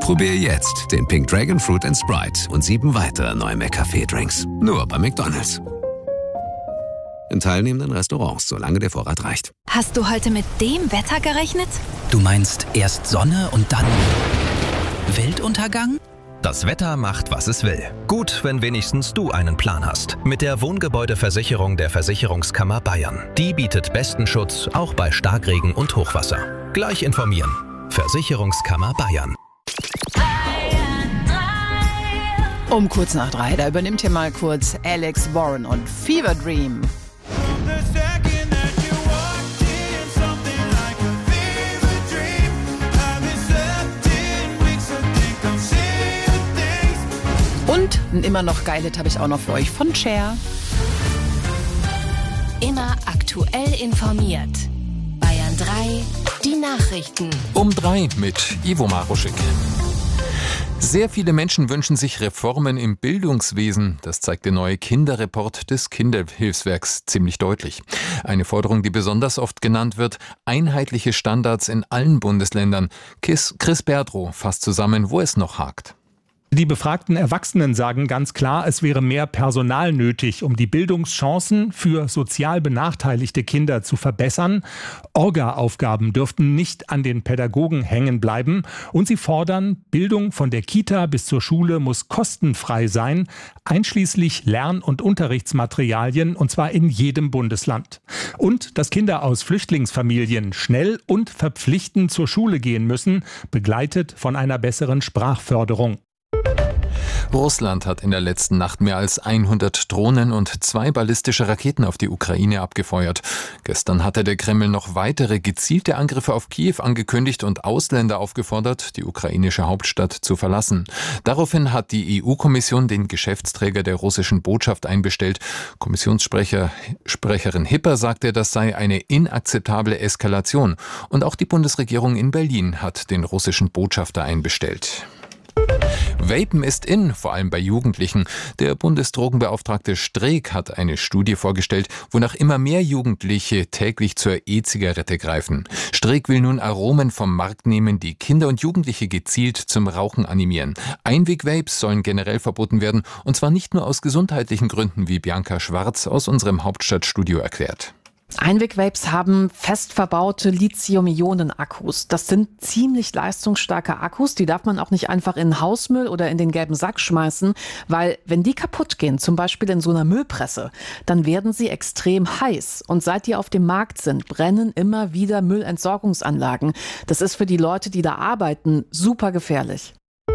Probier jetzt den Pink Dragon Fruit & Sprite und 7 weitere neue McCafé-Drinks. Nur bei McDonald's. In teilnehmenden Restaurants, solange der Vorrat reicht. Hast du heute mit dem Wetter gerechnet? Du meinst erst Sonne und dann Weltuntergang? Das Wetter macht, was es will. Gut, wenn wenigstens du einen Plan hast. Mit der Wohngebäudeversicherung der Versicherungskammer Bayern. Die bietet besten Schutz, auch bei Starkregen und Hochwasser. Gleich informieren. Versicherungskammer Bayern. Um kurz nach 3, da übernimmt hier mal kurz Alex Warren und Fever Dream. Und ein immer noch geiles habe ich auch noch für euch von Cher. Immer aktuell informiert. Bayern 3, die Nachrichten. Um 3 mit Ivo Maruschik. Sehr viele Menschen wünschen sich Reformen im Bildungswesen. Das zeigt der neue Kinderreport des Kinderhilfswerks ziemlich deutlich. Eine Forderung, die besonders oft genannt wird: einheitliche Standards in allen Bundesländern. Chris Berdrow fasst zusammen, wo es noch hakt. Die befragten Erwachsenen sagen ganz klar, es wäre mehr Personal nötig, um die Bildungschancen für sozial benachteiligte Kinder zu verbessern. Orga-Aufgaben dürften nicht an den Pädagogen hängen bleiben. Und sie fordern, Bildung von der Kita bis zur Schule muss kostenfrei sein, einschließlich Lern- und Unterrichtsmaterialien, und zwar in jedem Bundesland. Und dass Kinder aus Flüchtlingsfamilien schnell und verpflichtend zur Schule gehen müssen, begleitet von einer besseren Sprachförderung. Russland hat in der letzten Nacht mehr als 100 Drohnen und 2 ballistische Raketen auf die Ukraine abgefeuert. Gestern hatte der Kreml noch weitere gezielte Angriffe auf Kiew angekündigt und Ausländer aufgefordert, die ukrainische Hauptstadt zu verlassen. Daraufhin hat die EU-Kommission den Geschäftsträger der russischen Botschaft einbestellt. Kommissionssprecherin Hipper sagte, das sei eine inakzeptable Eskalation. Und auch die Bundesregierung in Berlin hat den russischen Botschafter einbestellt. Vapen ist in, vor allem bei Jugendlichen. Der Bundesdrogenbeauftragte Streeck hat eine Studie vorgestellt, wonach immer mehr Jugendliche täglich zur E-Zigarette greifen. Streeck will nun Aromen vom Markt nehmen, die Kinder und Jugendliche gezielt zum Rauchen animieren. Einweg-Vapes sollen generell verboten werden, und zwar nicht nur aus gesundheitlichen Gründen, wie Bianca Schwarz aus unserem Hauptstadtstudio erklärt. Einweg-Vapes haben fest verbaute Lithium-Ionen-Akkus. Das sind ziemlich leistungsstarke Akkus. Die darf man auch nicht einfach in den Hausmüll oder in den gelben Sack schmeißen, weil wenn die kaputt gehen, zum Beispiel in so einer Müllpresse, dann werden sie extrem heiß. Und seit die auf dem Markt sind, brennen immer wieder Müllentsorgungsanlagen. Das ist für die Leute, die da arbeiten, super gefährlich.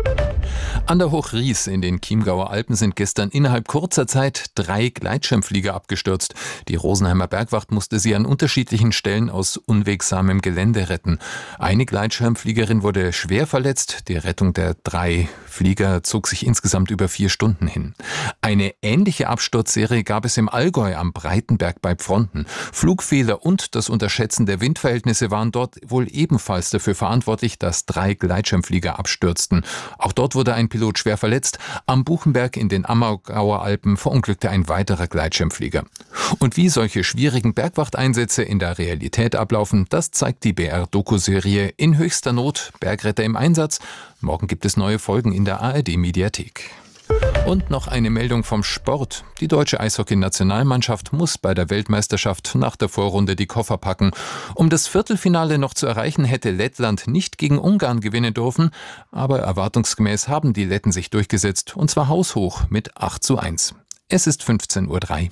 An der Hochries in den Chiemgauer Alpen sind gestern innerhalb kurzer Zeit 3 Gleitschirmflieger abgestürzt. Die Rosenheimer Bergwacht musste sie an unterschiedlichen Stellen aus unwegsamem Gelände retten. Eine Gleitschirmfliegerin wurde schwer verletzt. Die Rettung der 3 Flieger zog sich insgesamt über 4 Stunden hin. Eine ähnliche Absturzserie gab es im Allgäu am Breitenberg bei Pfronten. Flugfehler und das Unterschätzen der Windverhältnisse waren dort wohl ebenfalls dafür verantwortlich, dass 3 Gleitschirmflieger abstürzten. Auch dort wurde ein Pilot schwer verletzt. Am Buchenberg in den Ammergauer Alpen verunglückte ein weiterer Gleitschirmflieger. Und wie solche schwierigen Bergwachteinsätze in der Realität ablaufen, das zeigt die BR-Doku-Serie In höchster Not, Bergretter im Einsatz. Morgen gibt es neue Folgen in der ARD-Mediathek. Und noch eine Meldung vom Sport. Die deutsche Eishockey-Nationalmannschaft muss bei der Weltmeisterschaft nach der Vorrunde die Koffer packen. Um das Viertelfinale noch zu erreichen, hätte Lettland nicht gegen Ungarn gewinnen dürfen. Aber erwartungsgemäß haben die Letten sich durchgesetzt, und zwar haushoch mit 8:1. Es ist 15:03 Uhr.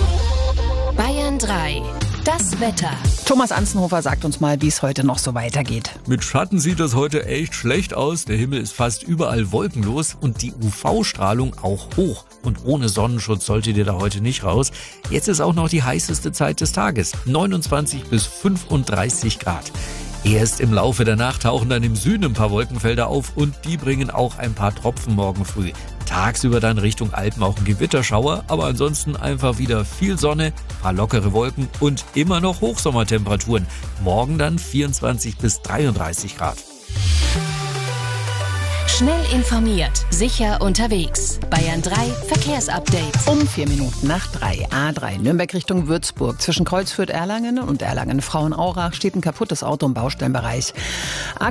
Bayern 3, das Wetter. Thomas Anzenhofer sagt uns mal, wie es heute noch so weitergeht. Mit Schatten sieht es heute echt schlecht aus. Der Himmel ist fast überall wolkenlos und die UV-Strahlung auch hoch. Und ohne Sonnenschutz solltet ihr da heute nicht raus. Jetzt ist auch noch die heißeste Zeit des Tages. 29 bis 35 Grad. Erst im Laufe der Nacht tauchen dann im Süden ein paar Wolkenfelder auf und die bringen auch ein paar Tropfen morgen früh. Tagsüber dann Richtung Alpen auch ein Gewitterschauer, aber ansonsten einfach wieder viel Sonne, paar lockere Wolken und immer noch Hochsommertemperaturen. Morgen dann 24 bis 33 Grad. Schnell informiert, sicher unterwegs. Bayern 3 Verkehrsupdate. Um 4 Minuten nach 3. A3 Nürnberg Richtung Würzburg. Zwischen Kreuzfürth-Erlangen und Erlangen-Frauenaurach steht ein kaputtes Auto im Baustellenbereich.